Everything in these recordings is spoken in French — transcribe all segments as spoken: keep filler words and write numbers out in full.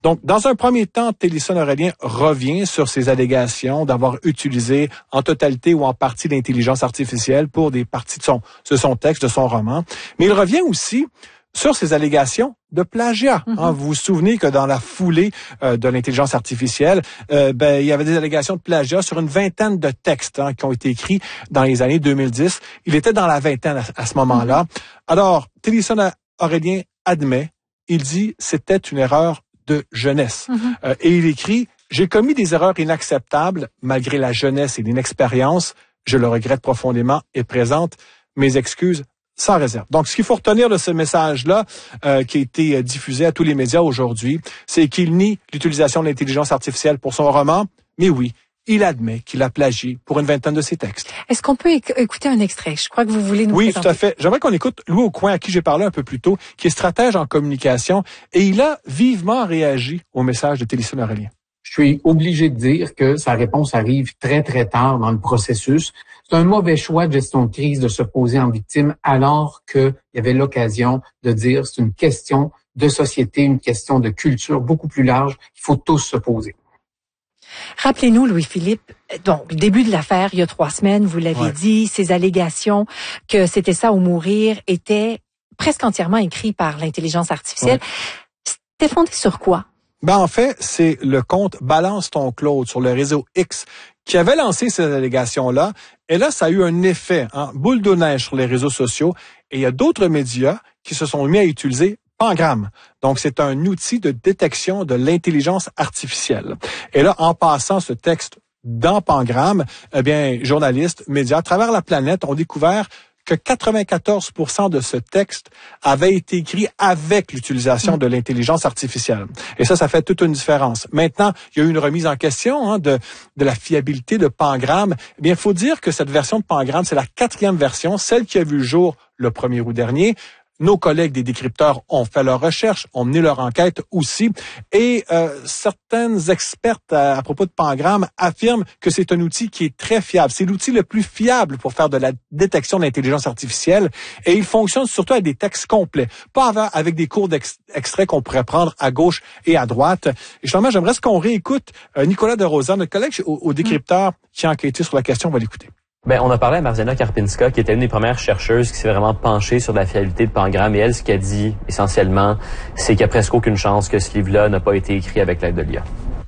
Donc, dans un premier temps, Télisson Aurélien revient sur ses allégations d'avoir utilisé en totalité ou en partie l'intelligence artificielle pour des parties de son, de son texte, de son roman. Mais il revient aussi sur ses allégations de plagiat. Mm-hmm. Hein, vous vous souvenez que dans la foulée euh, de l'intelligence artificielle, euh, ben, il y avait des allégations de plagiat sur une vingtaine de textes hein, qui ont été écrits dans les années deux mille dix. Il était dans la vingtaine à, à ce moment-là. Mm-hmm. Alors, Télisson Aurélien admet, il dit, c'était une erreur de jeunesse. Mm-hmm. Euh, et il écrit, j'ai commis des erreurs inacceptables malgré la jeunesse et l'inexpérience. Je le regrette profondément et présente mes excuses sans réserve. Donc, ce qu'il faut retenir de ce message-là, euh, qui a été diffusé à tous les médias aujourd'hui, c'est qu'il nie l'utilisation de l'intelligence artificielle pour son roman, mais oui, il admet qu'il a plagié pour une vingtaine de ses textes. Est-ce qu'on peut éc- écouter un extrait? Je crois que vous voulez nous Oui, présenter. tout à fait. J'aimerais qu'on écoute Louis Aucoin, à qui j'ai parlé un peu plus tôt, qui est stratège en communication, et il a vivement réagi au message de Télisson Aurélien. Je suis obligé de dire que sa réponse arrive très, très tard dans le processus. C'est un mauvais choix de gestion de crise de se poser en victime alors qu'il y avait l'occasion de dire c'est une question de société, une question de culture beaucoup plus large qu'il faut tous se poser. Rappelez-nous, Louis-Philippe, donc, le début de l'affaire, il y a trois semaines, vous l'avez ouais. dit, ces allégations que c'était ça ou mourir étaient presque entièrement écrites par l'intelligence artificielle. Ouais. C'était fondé sur quoi? Ben, en fait, c'est le compte Balance ton Claude sur le réseau X qui avait lancé ces allégations-là. Et là, ça a eu un effet, hein, boule de neige sur les réseaux sociaux. Et il y a d'autres médias qui se sont mis à utiliser Pangram. Donc, c'est un outil de détection de l'intelligence artificielle. Et là, en passant ce texte dans Pangram, eh bien, journalistes, médias à travers la planète ont découvert que quatre-vingt-quatorze pour cent de ce texte avait été écrit avec l'utilisation de l'intelligence artificielle. Et ça, ça fait toute une différence. Maintenant, il y a eu une remise en question hein, de, de la fiabilité de Pangram. Eh bien, il faut dire que cette version de Pangram, c'est la quatrième version, celle qui a vu le jour le premier août dernier. Nos collègues des décrypteurs ont fait leurs recherches, ont mené leur enquête aussi. Et euh, certaines expertes à, à propos de Pangram affirment que c'est un outil qui est très fiable. C'est l'outil le plus fiable pour faire de la détection de l'intelligence artificielle. Et il fonctionne surtout avec des textes complets, pas avec des courts d'extraits qu'on pourrait prendre à gauche et à droite. Et justement, j'aimerais qu'on réécoute euh, Nicolas de Rosa, notre collègue au, au décrypteur qui a enquêté sur la question. On va l'écouter. Ben, on a parlé à Marziana Karpinska, qui était une des premières chercheuses qui s'est vraiment penchée sur la fiabilité de Pangram. Et elle, ce qu'elle dit, essentiellement, c'est qu'il n'y a presque aucune chance que ce livre-là n'a pas été écrit avec l'aide de l'I A.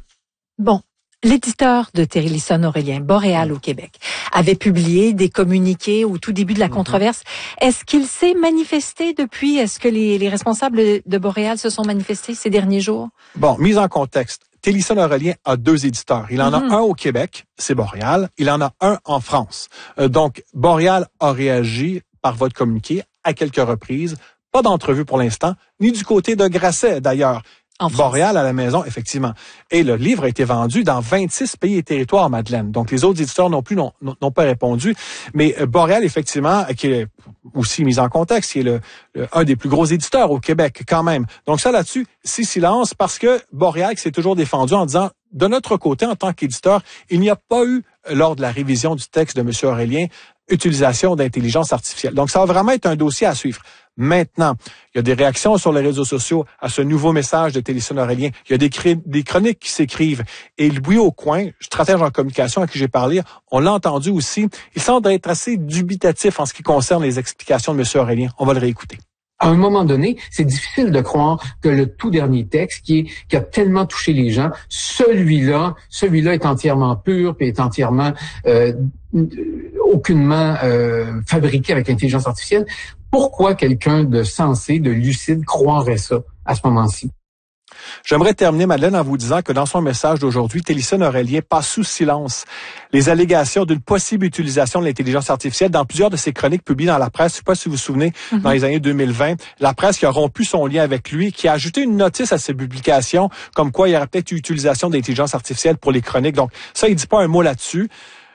Bon. L'éditeur de Télisson Aurélien, Boréal au Québec, avait publié des communiqués au tout début de la controverse. Est-ce qu'il s'est manifesté depuis? Est-ce que les, les responsables de Boréal se sont manifestés ces derniers jours? Bon, mise en contexte. Télisson Aurélien a deux éditeurs. Il en mm-hmm. a un au Québec, c'est Boréal. Il en a un en France. Euh, donc, Boréal a réagi par voie de communiqué à quelques reprises. Pas d'entrevue pour l'instant, ni du côté de Grasset d'ailleurs. Boréal à la maison, effectivement. Et le livre a été vendu dans vingt-six pays et territoires, Madeleine. Donc, les autres éditeurs non plus n'ont, n'ont pas répondu. Mais Boréal, effectivement, qui est aussi mis en contexte, qui est le, le, un des plus gros éditeurs au Québec, quand même. Donc, ça, là-dessus, c'est silence parce que Boréal s'est toujours défendu en disant, de notre côté, en tant qu'éditeur, il n'y a pas eu, lors de la révision du texte de M. Aurélien, utilisation d'intelligence artificielle. Donc, ça va vraiment être un dossier à suivre. Maintenant, il y a des réactions sur les réseaux sociaux à ce nouveau message de Télisson Aurélien. Il y a des, cré- des chroniques qui s'écrivent. Et Louis Aucoin, stratège en communication à qui j'ai parlé, on l'a entendu aussi. Il semble être assez dubitatif en ce qui concerne les explications de M. Aurélien. On va le réécouter. À un moment donné, c'est difficile de croire que le tout dernier texte qui, est, qui a tellement touché les gens, celui-là, celui-là est entièrement pur et est entièrement euh, aucunement euh, fabriqué avec l'intelligence artificielle. Pourquoi quelqu'un de sensé, de lucide, croirait ça à ce moment-ci? J'aimerais terminer, Madeleine, en vous disant que dans son message d'aujourd'hui, Télisson Aurélien passe sous silence les allégations d'une possible utilisation de l'intelligence artificielle dans plusieurs de ses chroniques publiées dans la presse. Je ne sais pas si vous vous souvenez, mm-hmm. dans les années deux mille vingt, la presse qui a rompu son lien avec lui, qui a ajouté une notice à ses publications, comme quoi il y aurait peut-être eu utilisation d'intelligence artificielle pour les chroniques. Donc ça, il dit pas un mot là-dessus.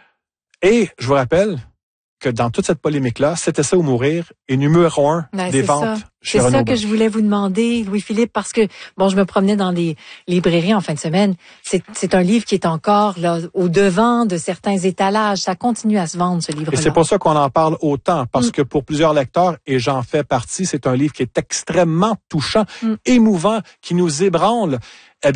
Et je vous rappelle que dans toute cette polémique-là, c'était ça ou mourir, et numéro un ben, des c'est ventes ça. chez C'est Renaud ça que Brun. je voulais vous demander, Louis-Philippe, parce que, bon, je me promenais dans les librairies en fin de semaine. C'est, c'est un livre qui est encore là au devant de certains étalages. Ça continue à se vendre, ce livre-là. Et c'est pour ça qu'on en parle autant, parce mm. que pour plusieurs lecteurs, et j'en fais partie, c'est un livre qui est extrêmement touchant, mm. émouvant, qui nous ébranle.